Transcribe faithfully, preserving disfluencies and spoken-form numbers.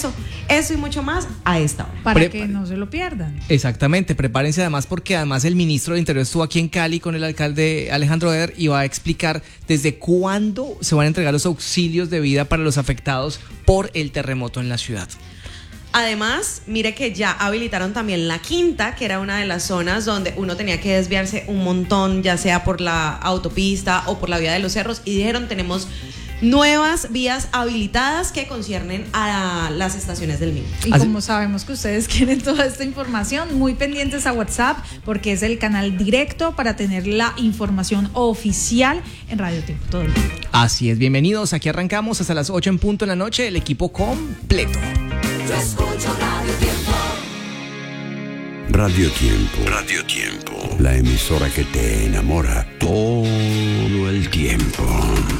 eso, eso y mucho más a esta hora. Para Pre- que no se lo pierdan. Exactamente, prepárense además porque además el ministro del Interior estuvo aquí en Cali con el alcalde Alejandro Eder y va a explicar desde cuándo se van a entregar los auxilios de vida para los afectados por el terremoto en la ciudad. Además, mire que ya habilitaron también la Quinta, que era una de las zonas donde uno tenía que desviarse un montón, ya sea por la autopista o por la vía de los cerros, y dijeron tenemos nuevas vías habilitadas que conciernen a las estaciones del mismo. Y Así- como sabemos que ustedes quieren toda esta información, muy pendientes a WhatsApp, porque es el canal directo para tener la información oficial en Radio Tiempo todo el día. Así es, bienvenidos, aquí arrancamos hasta las ocho en punto de la noche, el equipo completo. Yo escucho Radio Tiempo. Radio Tiempo. Radio Tiempo. La emisora que te enamora todo el tiempo.